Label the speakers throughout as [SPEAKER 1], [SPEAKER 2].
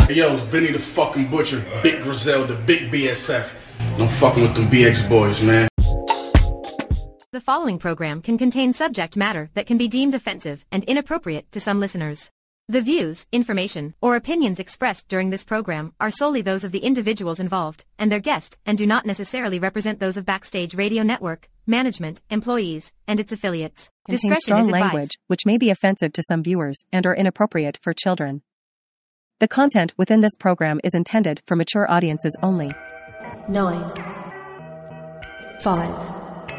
[SPEAKER 1] Yo, it's Benny the fucking Butcher, Big Griselda, Big BSF. I'm fucking with them BX boys, man.
[SPEAKER 2] The following program can contain subject matter that can be deemed offensive and inappropriate to some listeners. The views, information, or opinions expressed during this program are solely those of the individuals involved and their guest and do not necessarily represent those of Backstage Radio Network, management, employees, and its affiliates.
[SPEAKER 3] Contains strong language, which may be offensive to some viewers and are inappropriate for children. The content within this program is intended for mature audiences only.
[SPEAKER 4] 9, 5,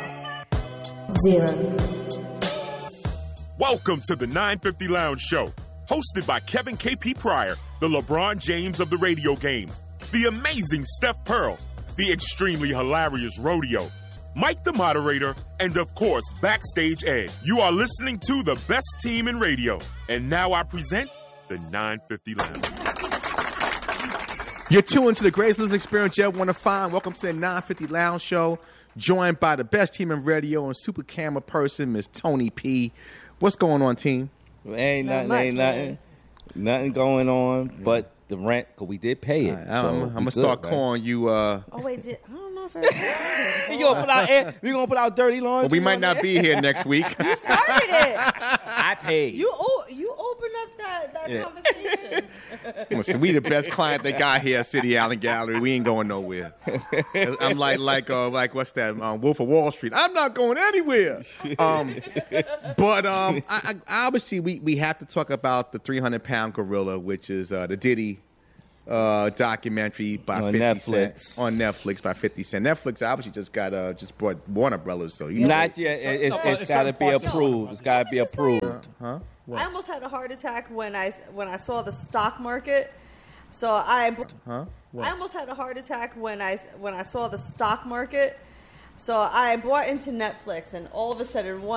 [SPEAKER 4] 0.
[SPEAKER 5] Welcome to the 950 Lounge Show, hosted by Kevin KP Pryor, the LeBron James of the radio game, the amazing Steph Pearl, the extremely hilarious Rodeo, Mike the moderator, and of course, Backstage Ed. You are listening to the best team in radio. And now I present the 950 Lounge.
[SPEAKER 6] You're tuned to the greatest listening experience you ever want to find. Welcome to the 950 Lounge Show, joined by the best team in radio and super camera person, Miss Tony P. What's going on, team?
[SPEAKER 7] Ain't nothing going on but the rent, because we did pay it.
[SPEAKER 6] I'm going to start calling you.
[SPEAKER 4] Oh, wait, I don't know if I
[SPEAKER 7] we going to put out dirty laundry.
[SPEAKER 6] Well, we might not be here next week.
[SPEAKER 4] You started it.
[SPEAKER 7] I paid.
[SPEAKER 4] You opened up that conversation.
[SPEAKER 6] Listen, we the best client they got here at City Island Gallery. We ain't going nowhere. I'm like what's that? Wolf of Wall Street. I'm not going anywhere. But obviously we have to talk about the 300-pound gorilla, which is the Diddy documentary by
[SPEAKER 7] on
[SPEAKER 6] 50
[SPEAKER 7] Netflix.
[SPEAKER 6] Cent. On Netflix by 50 Cent. Netflix obviously just brought Warner Brothers, so you
[SPEAKER 7] not yet. It's got to be approved. It's got to be approved.
[SPEAKER 4] I almost had a heart attack when I saw the stock market. So I almost had a heart attack when I saw the stock market. So I bought into Netflix, and all of a sudden